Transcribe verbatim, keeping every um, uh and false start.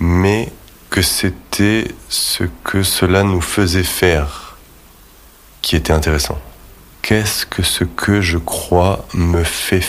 mais que c'était ce que cela nous faisait faire qui était intéressant. Qu'est-ce que ce que je crois me fait faire ?